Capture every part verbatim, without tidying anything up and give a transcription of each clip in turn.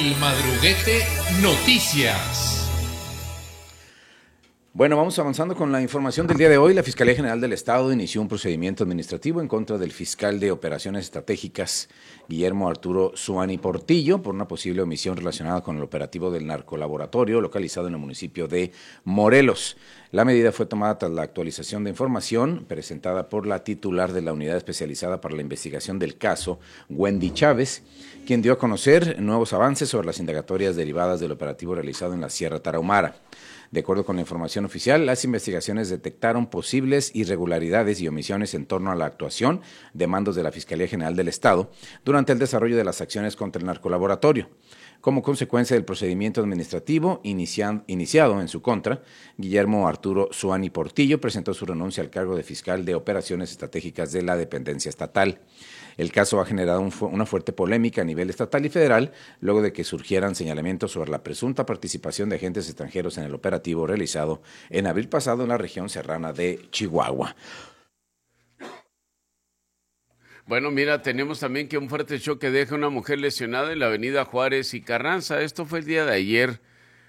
El Madruguete Noticias. Bueno, vamos avanzando con la información del día de hoy. La Fiscalía General del Estado inició un procedimiento administrativo en contra del fiscal de Operaciones Estratégicas, Guillermo Arturo Zuani Portillo, por una posible omisión relacionada con el operativo del narcolaboratorio localizado en el municipio de Morelos. La medida fue tomada tras la actualización de información presentada por la titular de la Unidad Especializada para la Investigación del Caso, Wendy Chávez, quien dio a conocer nuevos avances sobre las indagatorias derivadas del operativo realizado en la Sierra Tarahumara. De acuerdo con la información oficial, las investigaciones detectaron posibles irregularidades y omisiones en torno a la actuación de mandos de la Fiscalía General del Estado durante el desarrollo de las acciones contra el narcolaboratorio. Como consecuencia del procedimiento administrativo inician, iniciado en su contra, Guillermo Arturo Zuani Portillo presentó su renuncia al cargo de fiscal de Operaciones Estratégicas de la dependencia estatal. El caso ha generado un, una fuerte polémica a nivel estatal y federal, luego de que surgieran señalamientos sobre la presunta participación de agentes extranjeros en el operativo realizado en abril pasado en la región serrana de Chihuahua. Bueno, mira, tenemos también que un fuerte choque deja a una mujer lesionada en la avenida Juárez y Carranza. Esto fue el día de ayer,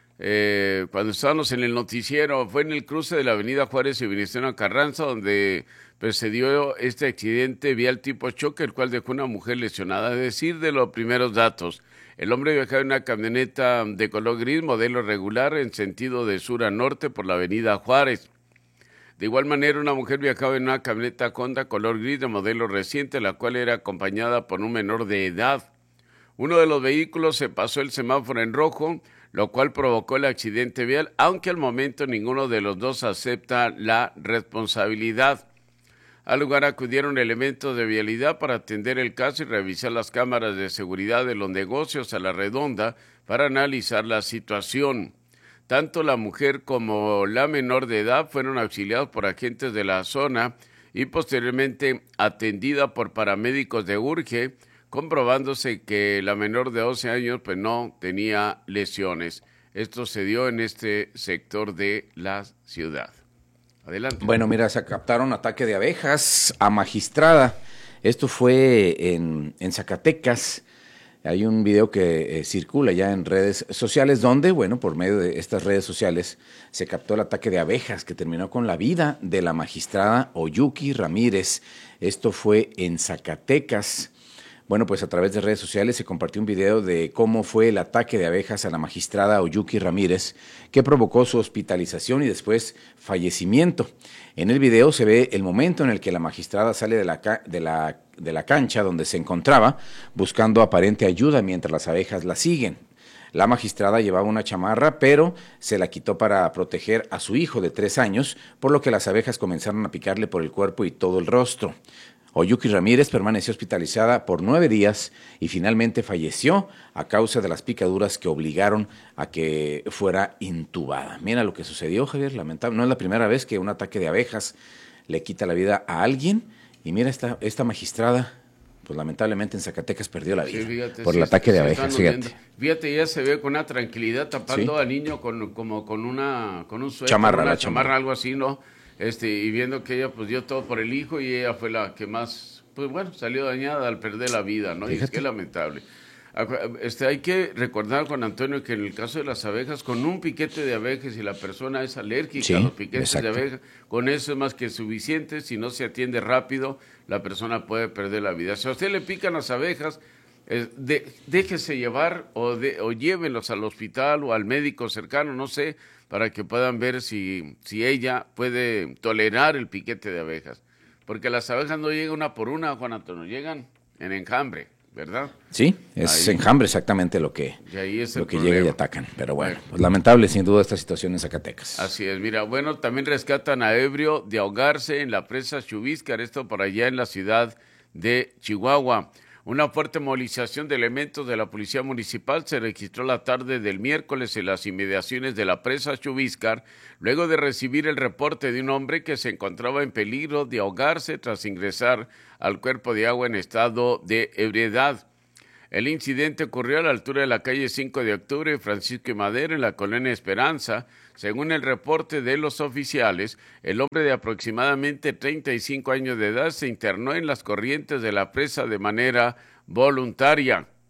eh, cuando estábamos en el noticiero. Fue en el cruce de la avenida Juárez y Venustiano Carranza, donde precedió este accidente vial tipo choque, el cual dejó una mujer lesionada. Es decir, de los primeros datos, el hombre viajaba en una camioneta de color gris, modelo regular, en sentido de sur a norte por la avenida Juárez. De igual manera, una mujer viajaba en una camioneta Honda color gris de modelo reciente, la cual era acompañada por un menor de edad. Uno de los vehículos se pasó el semáforo en rojo, lo cual provocó el accidente vial, aunque al momento ninguno de los dos acepta la responsabilidad. Al lugar acudieron elementos de vialidad para atender el caso y revisar las cámaras de seguridad de los negocios a la redonda para analizar la situación. Tanto la mujer como la menor de edad fueron auxiliados por agentes de la zona y posteriormente atendida por paramédicos de Urge, comprobándose que la menor de doce años pues no tenía lesiones. Esto se dio en este sector de la ciudad. Adelante. Bueno, mira, se captaron ataque de abejas a magistrada. Esto fue en, en Zacatecas. Hay un video que eh, circula ya en redes sociales donde, bueno, por medio de estas redes sociales se captó el ataque de abejas que terminó con la vida de la magistrada Oyuki Ramírez. Esto fue en Zacatecas. Bueno, pues a través de redes sociales se compartió un video de cómo fue el ataque de abejas a la magistrada Oyuki Ramírez, que provocó su hospitalización y después fallecimiento. En el video se ve el momento en el que la magistrada sale de la, de la, de la cancha donde se encontraba buscando aparente ayuda mientras las abejas la siguen. La magistrada llevaba una chamarra, pero se la quitó para proteger a su hijo de tres años, por lo que las abejas comenzaron a picarle por el cuerpo y todo el rostro. Oyuki Ramírez permaneció hospitalizada por nueve días y finalmente falleció a causa de las picaduras que obligaron a que fuera intubada. Mira lo que sucedió, Javier, lamentable. No es la primera vez que un ataque de abejas le quita la vida a alguien. Y mira, esta, esta magistrada, pues lamentablemente en Zacatecas perdió la vida, sí, fíjate, por sí, el ataque de abejas. Fíjate. Fíjate, ya se ve con una tranquilidad tapando ¿sí? al niño con, como con, una, con un suéter, chamarra, una la chamarra, chamarra, algo así, ¿no? Este, y viendo que ella pues dio todo por el hijo y ella fue la que más, pues bueno, salió dañada al perder la vida, ¿no? Fíjate. Y es que es lamentable. Este, hay que recordar, Juan Antonio, que en el caso de las abejas, con un piquete de abejas, si la persona es alérgica sí, a los piquetes exacto. de abejas, con eso es más que suficiente. Si no se atiende rápido, la persona puede perder la vida. Si a usted le pican las abejas, eh, de, déjese llevar o, de, o llévenlos al hospital o al médico cercano, no sé, para que puedan ver si, si ella puede tolerar el piquete de abejas. Porque las abejas no llegan una por una, Juan Antonio, llegan en enjambre, ¿verdad? Sí, es ahí, enjambre exactamente lo que, lo que llega y atacan. Pero bueno, bueno, pues lamentable sin duda esta situación en Zacatecas. Así es, mira, bueno, también rescatan a ebrio de ahogarse en la presa Chubíscar, esto por allá en la ciudad de Chihuahua. Una fuerte movilización de elementos de la Policía Municipal se registró la tarde del miércoles en las inmediaciones de la presa Chubíscar, luego de recibir el reporte de un hombre que se encontraba en peligro de ahogarse tras ingresar al cuerpo de agua en estado de ebriedad. El incidente ocurrió a la altura de la calle cinco de octubre y Francisco y Madero, en la colonia Esperanza. Según el reporte de los oficiales, el hombre de aproximadamente treinta y cinco años de edad se internó en las corrientes de la presa de manera voluntaria.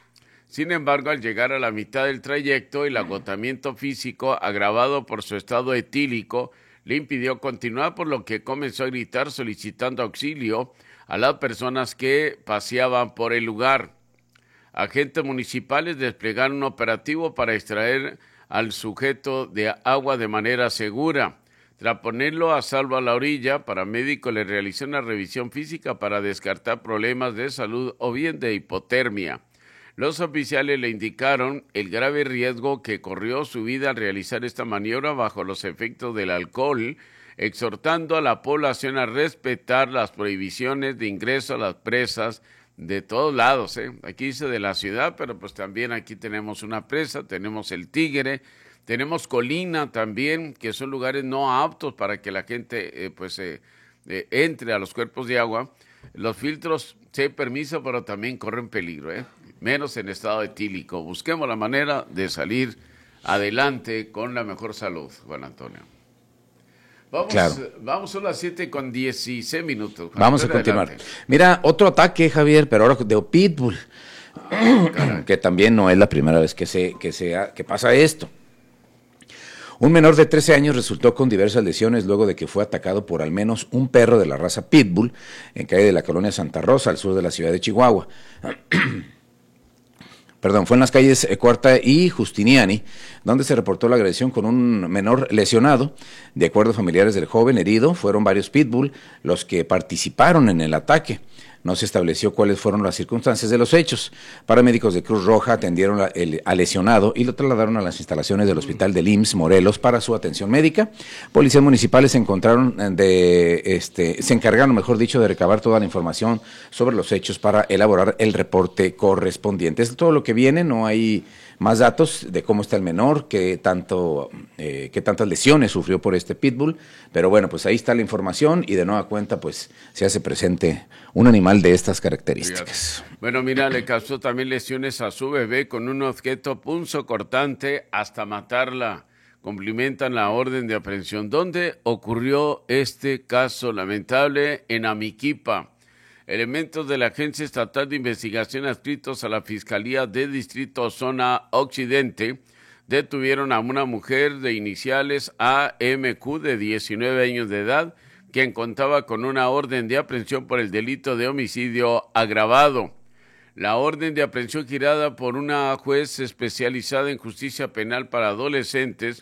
Sin embargo, al llegar a la mitad del trayecto, el agotamiento físico, agravado por su estado etílico, le impidió continuar, por lo que comenzó a gritar solicitando auxilio a las personas que paseaban por el lugar. Agentes municipales desplegaron un operativo para extraer al sujeto de agua de manera segura. Tras ponerlo a salvo a la orilla, paramédico le realizó una revisión física para descartar problemas de salud o bien de hipotermia. Los oficiales le indicaron el grave riesgo que corrió su vida al realizar esta maniobra bajo los efectos del alcohol, exhortando a la población a respetar las prohibiciones de ingreso a las presas de todos lados, ¿eh? Aquí dice de la ciudad, pero pues también aquí tenemos una presa, tenemos el Tigre, tenemos Colina también, que son lugares no aptos para que la gente eh, pues eh, eh, entre a los cuerpos de agua. Los filtros sí hay permiso, pero también corren peligro, ¿eh? Menos en estado etílico. Busquemos la manera de salir adelante con la mejor salud, Juan Antonio. Vamos, claro. vamos a las siete con dieciséis minutos. Juan, vamos a continuar. Adelante. Mira, otro ataque, Javier, pero ahora de Pitbull, oh, que también no es la primera vez que, se, que, sea, que pasa esto. Un menor de trece años resultó con diversas lesiones luego de que fue atacado por al menos un perro de la raza Pitbull en calle de la colonia Santa Rosa, al sur de la ciudad de Chihuahua. Perdón, fue en las calles Cuarta y Justiniani, donde se reportó la agresión con un menor lesionado. De acuerdo a familiares del joven herido, fueron varios pitbull los que participaron en el ataque. No se estableció cuáles fueron las circunstancias de los hechos. Paramédicos de Cruz Roja atendieron a, el, al lesionado y lo trasladaron a las instalaciones del hospital del I M S S Morelos para su atención médica. Policías municipales se encontraron de, este, se encargaron, mejor dicho, de recabar toda la información sobre los hechos para elaborar el reporte correspondiente. Es todo lo que viene, no hay más datos de cómo está el menor, qué tanto, eh, qué tantas lesiones sufrió por este pitbull, pero bueno, pues ahí está la información y de nueva cuenta pues se hace presente un animal de estas características. Fíjate. Bueno, mira, le causó también lesiones a su bebé con un objeto punzocortante hasta matarla. Cumplimentan la orden de aprehensión. ¿Dónde ocurrió este caso lamentable? En Amiquipa. Elementos de la Agencia Estatal de Investigación adscritos a la Fiscalía de Distrito Zona Occidente detuvieron a una mujer de iniciales A M Q de diecinueve años de edad, quien contaba con una orden de aprehensión por el delito de homicidio agravado. La orden de aprehensión girada por una juez especializada en justicia penal para adolescentes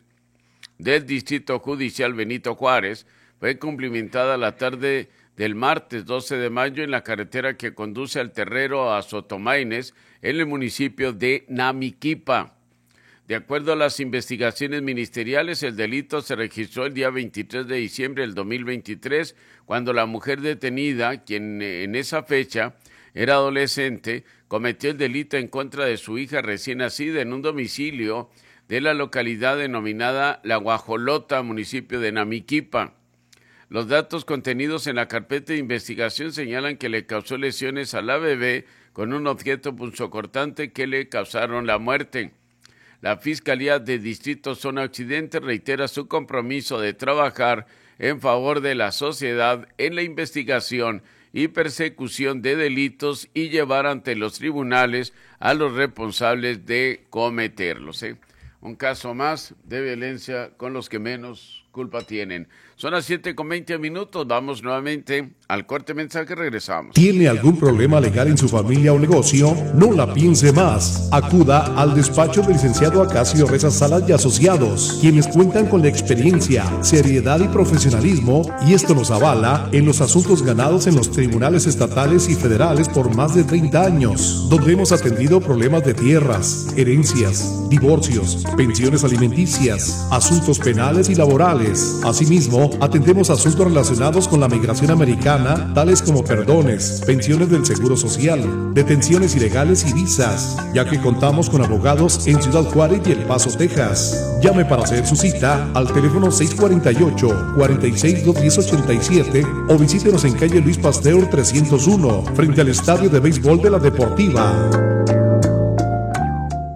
del Distrito Judicial Benito Juárez fue cumplimentada la tarde del martes doce de mayo en la carretera que conduce al Terrero a Sotomaines, en el municipio de Namiquipa. De acuerdo a las investigaciones ministeriales, el delito se registró el día veintitrés de diciembre del dos mil veintitrés, cuando la mujer detenida, quien en esa fecha era adolescente, cometió el delito en contra de su hija recién nacida en un domicilio de la localidad denominada La Guajolota, municipio de Namiquipa. Los datos contenidos en la carpeta de investigación señalan que le causó lesiones a la bebé con un objeto punzocortante que le causaron la muerte. La Fiscalía de Distrito Zona Occidente reitera su compromiso de trabajar en favor de la sociedad en la investigación y persecución de delitos y llevar ante los tribunales a los responsables de cometerlos, ¿eh? Un caso más de violencia con los que menos culpa tienen. Son las siete con veinte minutos, vamos nuevamente al corte mensaje, regresamos. ¿Tiene algún problema legal en su familia o negocio? No la piense más. Acuda al despacho del licenciado Acacio Reza Salas y Asociados, quienes cuentan con la experiencia, seriedad y profesionalismo, y esto nos avala en los asuntos ganados en los tribunales estatales y federales por más de treinta años, donde hemos atendido problemas de tierras, herencias, divorcios, pensiones alimenticias, asuntos penales y laborales. Asimismo, atendemos asuntos relacionados con la migración americana, tales como perdones, pensiones del Seguro Social, detenciones ilegales y visas, ya que contamos con abogados en Ciudad Juárez y El Paso, Texas. Llame para hacer su cita al teléfono seis cuatro ocho, cuatro seis, dos uno cero, ocho siete o visítenos en calle Luis Pasteur trescientos uno, frente al Estadio de Béisbol de la Deportiva.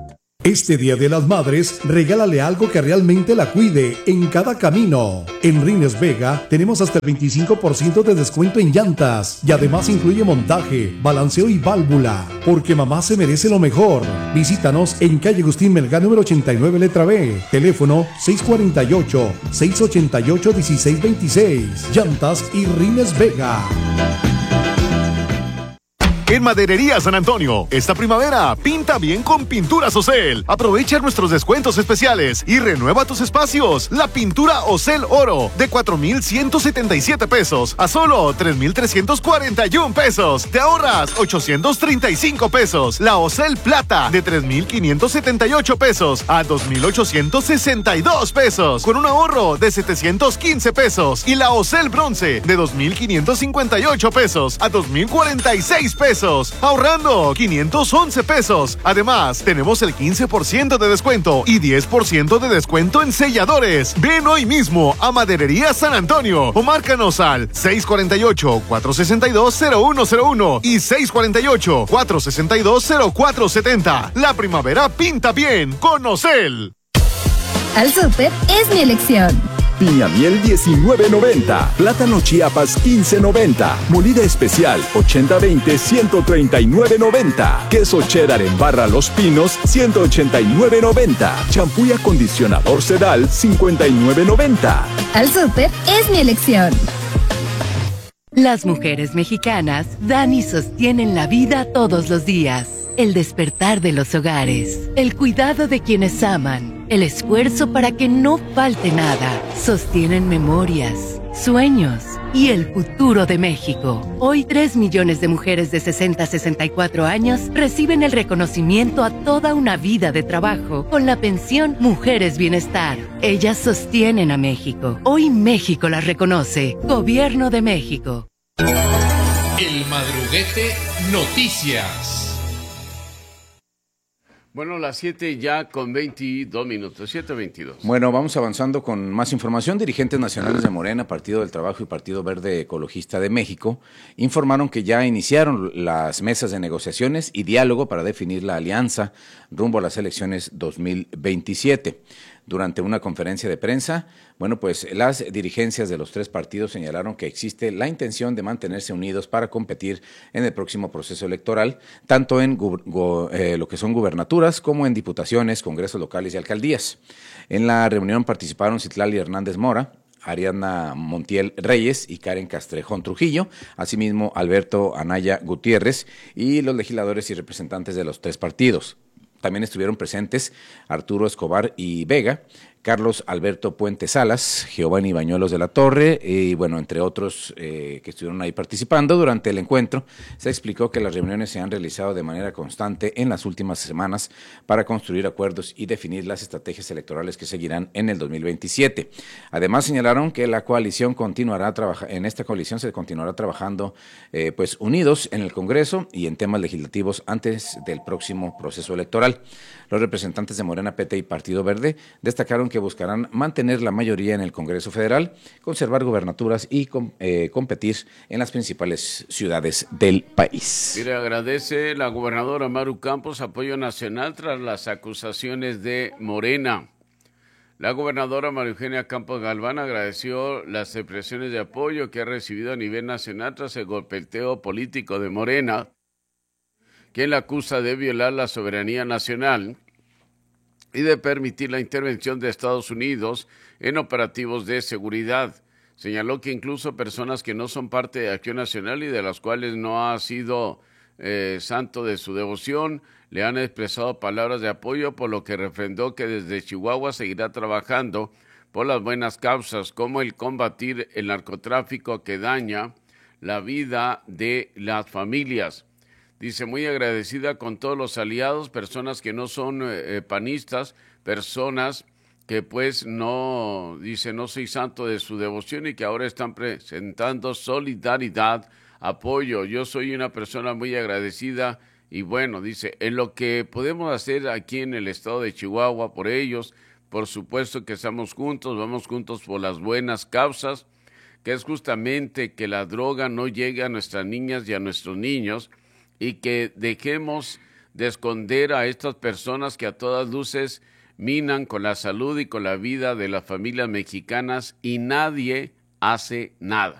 Este Día de las Madres, regálale algo que realmente la cuide en cada camino. En Rines Vega tenemos hasta el veinticinco por ciento de descuento en llantas y además incluye montaje, balanceo y válvula, porque mamá se merece lo mejor. Visítanos en calle Agustín Melgar número ochenta y nueve, letra B. Teléfono seis cuatro ocho, seis ocho ocho, uno seis dos seis. Llantas y Rines Vega. En Maderería San Antonio, esta primavera, pinta bien con Pinturas Ocel. Aprovecha nuestros descuentos especiales y renueva tus espacios. La pintura Ocel Oro, de cuatro mil ciento setenta y siete pesos a solo tres mil trescientos cuarenta y uno pesos. Te ahorras ochocientos treinta y cinco pesos. La Ocel Plata, de tres mil quinientos setenta y ocho pesos a dos mil ochocientos sesenta y dos pesos, con un ahorro de setecientos quince pesos. Y la Ocel Bronce, de dos mil quinientos cincuenta y ocho pesos a dos mil cuarenta y seis pesos. Ahorrando quinientos once pesos. Además, tenemos el quince por ciento de descuento y diez por ciento de descuento en selladores. Ven hoy mismo a Maderería San Antonio o márcanos al seis cuatro ocho, cuatro seis dos, cero uno cero uno y seis cuatro ocho, cuatro seis dos, cero cuatro siete cero. La primavera pinta bien con Ocel. Al súper es mi elección. Piña miel diecinueve noventa, plátano Chiapas quince noventa, molida especial ochenta veinte ciento treinta y nueve noventa, queso cheddar en barra Los Pinos ciento ochenta y nueve noventa, champú y acondicionador Sedal cincuenta y nueve noventa. Al súper es mi elección. Las mujeres mexicanas dan y sostienen la vida todos los días. El despertar de los hogares, el cuidado de quienes aman, el esfuerzo para que no falte nada, sostienen memorias, sueños y el futuro de México. Hoy tres millones de mujeres de sesenta a sesenta y cuatro años reciben el reconocimiento a toda una vida de trabajo con la pensión Mujeres Bienestar. Ellas sostienen a México. Hoy México las reconoce. Gobierno de México. El Madruguete Noticias. Bueno, las siete ya con veintidós minutos, siete veintidós. Bueno, vamos avanzando con más información. Dirigentes nacionales de Morena, Partido del Trabajo y Partido Verde Ecologista de México informaron que ya iniciaron las mesas de negociaciones y diálogo para definir la alianza rumbo a las elecciones dos mil veintisiete. Durante una conferencia de prensa, bueno, pues las dirigencias de los tres partidos señalaron que existe la intención de mantenerse unidos para competir en el próximo proceso electoral, tanto en gu- gu- eh, lo que son gubernaturas como en diputaciones, congresos locales y alcaldías. En la reunión participaron Citlali Hernández Mora, Ariadna Montiel Reyes y Karen Castrejón Trujillo, asimismo Alberto Anaya Gutiérrez y los legisladores y representantes de los tres partidos. También estuvieron presentes Arturo Escobar y Vega, Carlos Alberto Puente Salas, Giovanni Bañuelos de la Torre y bueno, entre otros eh, que estuvieron ahí participando. Durante el encuentro se explicó que las reuniones se han realizado de manera constante en las últimas semanas para construir acuerdos y definir las estrategias electorales que seguirán en el dos mil veintisiete. Además señalaron que la coalición continuará trabajando, en esta coalición se continuará trabajando eh, pues unidos en el Congreso y en temas legislativos antes del próximo proceso electoral. Los representantes de Morena, P T y Partido Verde destacaron que buscarán mantener la mayoría en el Congreso Federal, conservar gubernaturas y com, eh, competir en las principales ciudades del país. Mire, agradece la gobernadora Maru Campos apoyo nacional tras las acusaciones de Morena. La gobernadora María Eugenia Campos Galván agradeció las expresiones de apoyo que ha recibido a nivel nacional tras el golpeteo político de Morena, quien la acusa de violar la soberanía nacional y de permitir la intervención de Estados Unidos en operativos de seguridad. Señaló que incluso personas que no son parte de Acción Nacional y de las cuales no ha sido eh, santo de su devoción, le han expresado palabras de apoyo, por lo que refrendó que desde Chihuahua seguirá trabajando por las buenas causas, como el combatir el narcotráfico que daña la vida de las familias. Dice, muy agradecida con todos los aliados, personas que no son eh, panistas, personas que pues no, dice, no soy santo de su devoción y que ahora están presentando solidaridad, apoyo. Yo soy una persona muy agradecida y bueno, dice, en lo que podemos hacer aquí en el estado de Chihuahua por ellos, por supuesto que estamos juntos, vamos juntos por las buenas causas, que es justamente que la droga no llegue a nuestras niñas y a nuestros niños, y que dejemos de esconder a estas personas que a todas luces minan con la salud y con la vida de las familias mexicanas y nadie hace nada.